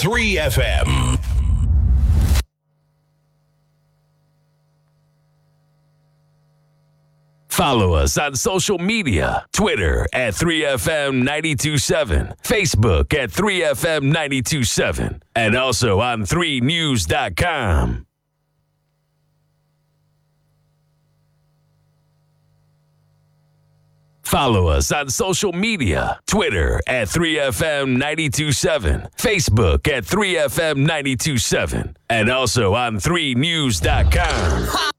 3FM. Follow us on social media. Twitter at 3FM927. Facebook at 3FM927. And also on 3news.com. Follow us on social media. Twitter at 3FM927. Facebook at 3FM927. And also on 3news.com.